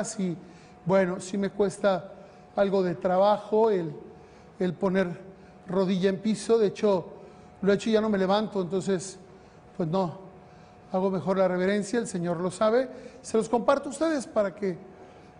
piernas y bueno, sí me cuesta algo de trabajo el poner rodilla en piso. De hecho, lo he hecho y ya no me levanto, entonces pues no, hago mejor la reverencia, el Señor lo sabe. Se los comparto a ustedes para que